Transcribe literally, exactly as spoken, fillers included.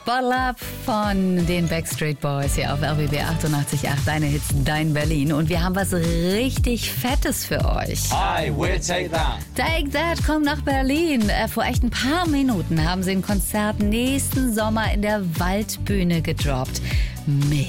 Bottle Up von den Backstreet Boys hier auf R B B achtundachtzig Komma acht. Deine Hits, dein Berlin. Und wir haben was richtig Fettes für euch. Hi, we'll take that. Take That kommt nach Berlin. Äh, vor echt ein paar Minuten haben sie ein Konzert nächsten Sommer in der Waldbühne gedroppt. Mega.